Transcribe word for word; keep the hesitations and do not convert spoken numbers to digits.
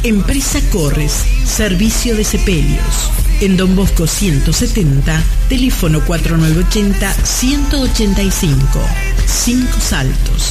Empresa Corres, servicio de sepelios. En Don Bosco ciento setenta, teléfono cuatro nueve ocho cero, uno ocho cinco. Cinco Saltos.